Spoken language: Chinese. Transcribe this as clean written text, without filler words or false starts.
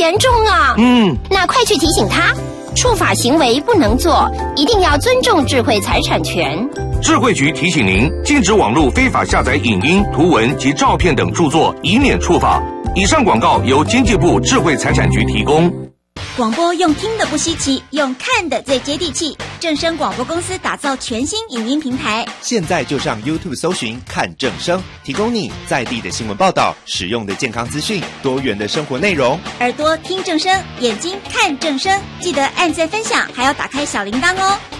严重啊！那快去提醒他，触法行为不能做，一定要尊重智慧财产权。 智慧局提醒您，禁止网络非法下载影音、图文及照片等著作，以免触法。以上广告由经济部智慧财产局提供。 广播用听的不稀奇，用看的最接地气。正声广播公司打造全新影音平台， 现在就上 YouTube 搜寻看正声，提供你在地的新闻报道、实用的健康资讯、多元的生活内容。 耳朵听正声，眼睛看正声，记得按赞分享，还要打开小铃铛哦。